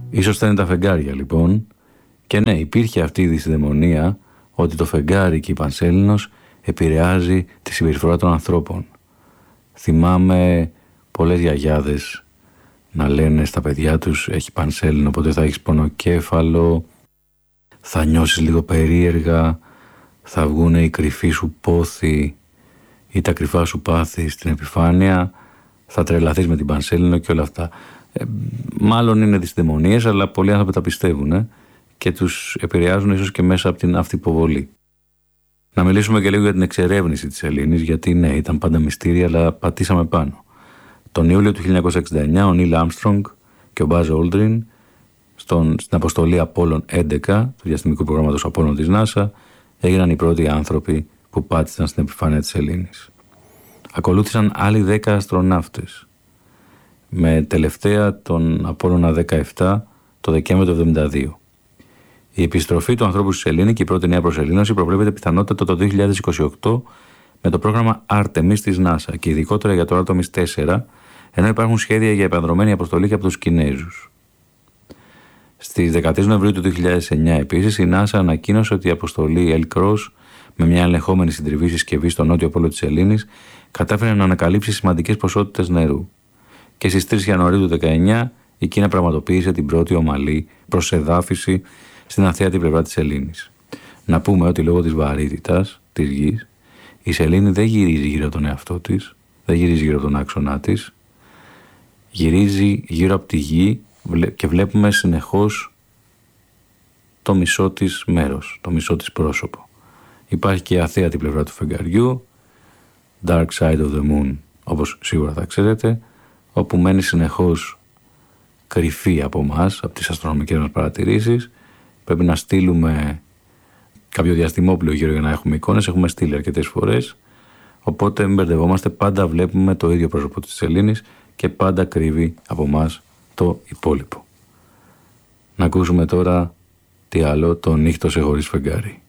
Ίσως θα είναι τα φεγγάρια λοιπόν. Και ναι, υπήρχε αυτή η δυσδαιμονία ότι το φεγγάρι και η Πανσέλινος επηρεάζει τη συμπεριφορά των ανθρώπων. Θυμάμαι πολλές γιαγιάδες να λένε στα παιδιά τους έχει Πανσέλινο, οπότε θα έχεις πονοκέφαλο, θα νιώσεις λίγο περίεργα, θα βγουν οι κρυφοί σου πόθοι ή τα κρυφά σου πάθη στην επιφάνεια, θα τρελαθείς με την Πανσέλινο και όλα αυτά. Μάλλον είναι δυσδαιμονίες, αλλά πολλοί άνθρωποι τα πιστεύουν και τους επηρεάζουν ίσως και μέσα από την αυτυποβολή. Να μιλήσουμε και λίγο για την εξερεύνηση της σελήνης, γιατί ναι, ήταν πάντα μυστήρια, αλλά πατήσαμε πάνω. Τον Ιούλιο του 1969 ο Νίλ Άρμστρονγκ και ο Μπάζ Όλντριν στην αποστολή Απόλλων 11 του διαστημικού προγράμματος Απόλλων της NASA έγιναν οι πρώτοι άνθρωποι που πάτησαν στην επιφάνεια της σελήνης. Ακολούθησαν άλλοι 10 αστροναύτες, με τελευταία τον Απόλλωνα 17 το Δεκέμβριο του 1972. Η επιστροφή του ανθρώπου στη σελήνη και η πρώτη νέα προσελήνωση προβλέπεται πιθανότατα το 2028 με το πρόγραμμα Artemis της NASA και ειδικότερα για το Artemis 4, ενώ υπάρχουν σχέδια για επανδρωμένη αποστολή και από τους Κινέζους. Στις 13 Νοεμβρίου του 2009 επίσης η NASA ανακοίνωσε ότι η αποστολή El-Cross με μια ελεγχόμενη συντριβή συσκευή στο νότιο πόλο της σελήνης κατάφερε να ανακαλύψει σημαντικές ποσότητες νερού. Και στις 3 Ιανουαρίου του 2019 η Κίνα πραγματοποίησε την πρώτη ομαλή προσεδάφιση στην αθέατη πλευρά της σελήνης. Να πούμε ότι λόγω της βαρύτητας της γης η σελήνη δεν γυρίζει γύρω από τον εαυτό της, δεν γυρίζει γύρω από τον άξονά της, γυρίζει γύρω από τη γη και βλέπουμε συνεχώς το μισό της μέρος, το μισό της πρόσωπο. Υπάρχει και η αθέατη πλευρά του φεγγαριού, Dark Side of the Moon, όπως σίγουρα θα ξέρετε, όπου μένει συνεχώς κρυφή από εμάς, από τις αστρονομικές μας παρατηρήσεις. Πρέπει να στείλουμε κάποιο διαστημόπλοιο γύρω για να έχουμε εικόνες. Έχουμε στείλει αρκετές φορές. Οπότε μην μπερδευόμαστε, πάντα βλέπουμε το ίδιο πρόσωπο της σελήνης και πάντα κρύβει από εμάς το υπόλοιπο. Να ακούσουμε τώρα τι άλλο, το νύχτωσε χωρίς φεγγάρι.